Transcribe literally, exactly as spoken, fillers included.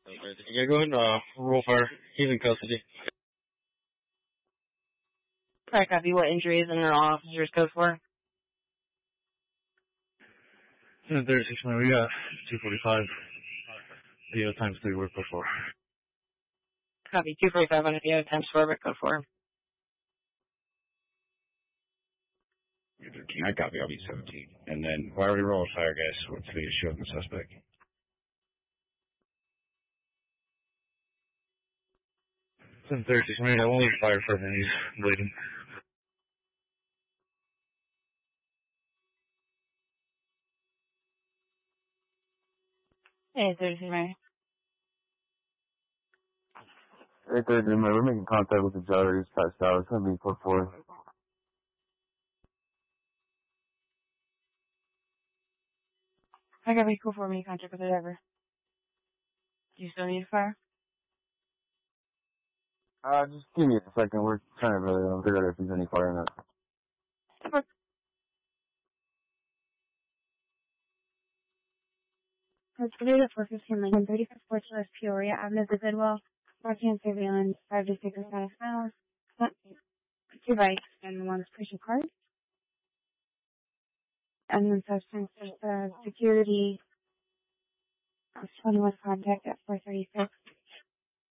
Yeah, go ahead. Uh, roll fire. He's in custody. Alright, copy. What injuries and all officers code for? ten thirty-six, man. We got two forty-five. The uh, times three work before. Copy. two forty-five on the times four, but code four. thirteen, I copy. I'll be seventeen. And then, why are we rolling fire, guys? What's the issue of the suspect? ten thirty-six, man. I won't leave fire for him. He's bleeding. Hey, thirty-six, man. Hey, thirty, man. We're making contact with the judge. He's passed out. It's going to be four four. I got me cool for me contact with the driver. Do you still need fire? Uh, just give me a second. We're trying to really uh, figure out if there's any fire in that. Okay. It's today at four fifteen Lincoln, thirty-five Sports West Peoria Avenue, the Goodwill, Broadcast surveillance, five to six status miles, two bikes, and one's pushing cart. And then substance uh, security, twenty-one contact at four thirty-six.